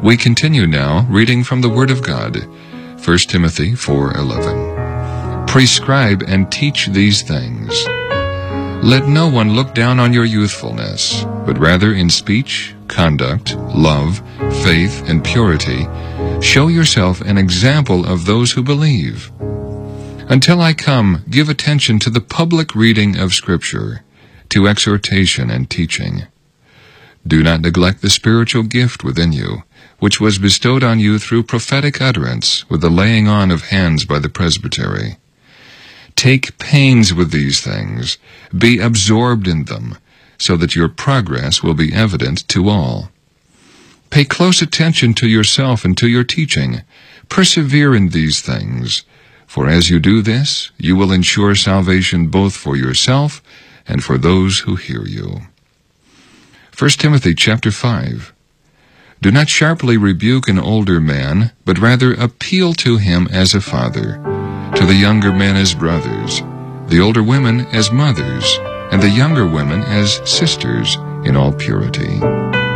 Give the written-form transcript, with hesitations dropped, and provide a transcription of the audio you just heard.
We continue now reading from the Word of God, 1 Timothy 4:11. Prescribe and teach these things. Let no one look down on your youthfulness, but rather in speech, conduct, love, faith, and purity, show yourself an example of those who believe. Until I come, give attention to the public reading of Scripture, to exhortation and teaching. Do not neglect the spiritual gift within you, which was bestowed on you through prophetic utterance with the laying on of hands by the presbytery. Take pains with these things, be absorbed in them, so that your progress will be evident to all. Pay close attention to yourself and to your teaching. Persevere in these things, for as you do this, you will ensure salvation both for yourself and for those who hear you. 1 Timothy chapter 5. Do not sharply rebuke an older man, but rather appeal to him as a father, to the younger men as brothers, the older women as mothers, and the younger women as sisters in all purity.